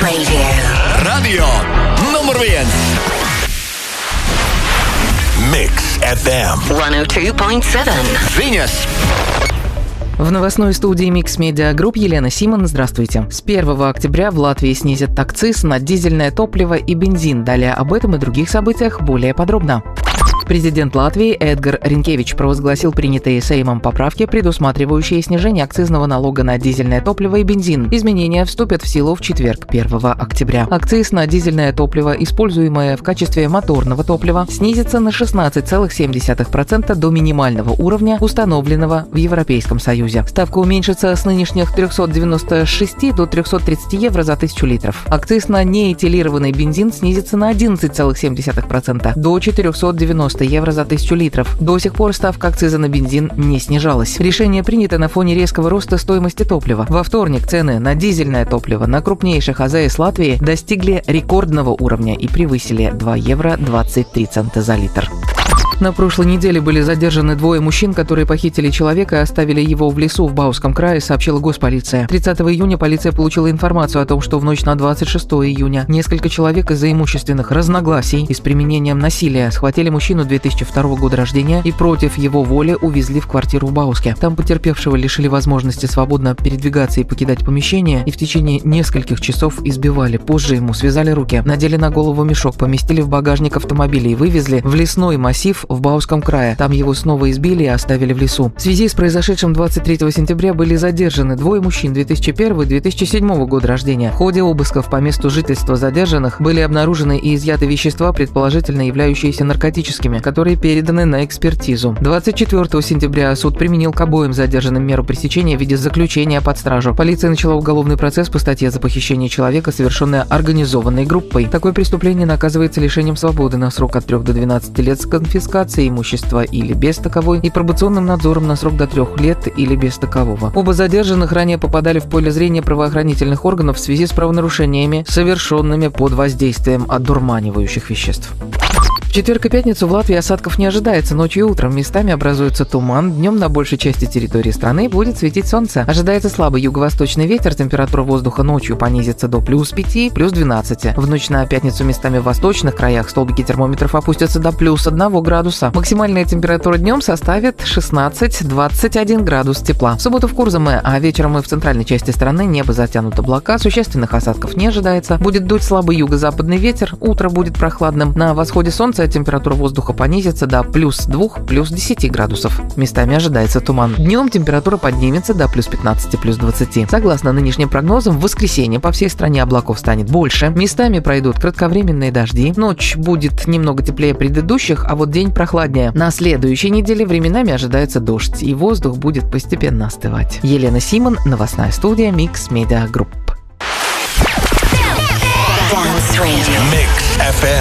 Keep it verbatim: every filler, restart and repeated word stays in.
Radio. Radio nummer viens. Mix эф эм. сто два целых семь. Viņas. В новостной студии Mix Media Group Елена Симон. Здравствуйте. С первого октября в Латвии снизят акциз на дизельное топливо и бензин. Далее об этом и других событиях более подробно. Президент Латвии Эдгар Ринкевич провозгласил принятые Сеймом поправки, предусматривающие снижение акцизного налога на дизельное топливо и бензин. Изменения вступят в силу в четверг, первого октября. Акциз на дизельное топливо, используемое в качестве моторного топлива, снизится на шестнадцать целых семь десятых процента до минимального уровня, установленного в Европейском Союзе. Ставка уменьшится с нынешних трехсот девяноста шести до трехсот тридцати евро за тысячу литров. Акциз на неэтилированный бензин снизится на одиннадцать целых семь десятых процента до четырехсот девяноста евро за тысячу литров. До сих пор ставка акциза на бензин не снижалась. Решение принято на фоне резкого роста стоимости топлива. Во вторник цены на дизельное топливо на крупнейших АЗС Латвии достигли рекордного уровня и превысили два евро двадцать три цента за литр. На прошлой неделе были задержаны двое мужчин, которые похитили человека и оставили его в лесу в Бауском крае, сообщила госполиция. тридцатого июня полиция получила информацию о том, что в ночь на двадцать шестое июня несколько человек из-за имущественных разногласий и с применением насилия схватили мужчину две тысячи второго года рождения и против его воли увезли в квартиру в Бауске. Там потерпевшего лишили возможности свободно передвигаться и покидать помещение и в течение нескольких часов избивали. Позже ему связали руки, надели на голову мешок, поместили в багажник автомобиля и вывезли в лесной массив в Бауском крае. Там его снова избили и оставили в лесу. В связи с произошедшим двадцать третьего сентября были задержаны двое мужчин две тысячи первого и две тысячи седьмого года рождения. В ходе обысков по месту жительства задержанных были обнаружены и изъяты вещества, предположительно являющиеся наркотическими, которые переданы на экспертизу. двадцать четвёртого сентября суд применил к обоим задержанным меру пресечения в виде заключения под стражу. Полиция начала уголовный процесс по статье за похищение человека, совершенное организованной группой. Такое преступление наказывается лишением свободы на срок от трёх до двенадцати лет с конфискацией имущества или без таковой и пробационным надзором на срок до трех лет или без такового. Оба задержанных ранее попадали в поле зрения правоохранительных органов в связи с правонарушениями, совершенными под воздействием одурманивающих веществ. В четверг и пятницу в Латвии осадков не ожидается. Ночью и утром местами образуется туман. Днем на большей части территории страны будет светить солнце. Ожидается слабый юго-восточный ветер. Температура воздуха ночью понизится до плюс пяти, плюс двенадцати. В ночь на пятницу местами в восточных краях столбики термометров опустятся до плюс одного градуса. Максимальная температура днем составит шестнадцать - двадцать один градус тепла. В субботу в Курзаме, а вечером и в центральной части страны небо затянут облака. Существенных осадков не ожидается. Будет дуть слабый юго-западный ветер. Утро будет прохладным. На восходе солнца температура воздуха понизится до плюс двух, плюс десяти градусов. Местами ожидается туман. Днем температура поднимется до плюс пятнадцати, плюс двадцати. Согласно нынешним прогнозам, в воскресенье по всей стране облаков станет больше. Местами пройдут кратковременные дожди. Ночь будет немного теплее предыдущих, а вот день прохладнее. На следующей неделе временами ожидается дождь, и воздух будет постепенно остывать. Елена Симон, новостная студия Mix Media Group. Mix эф эм.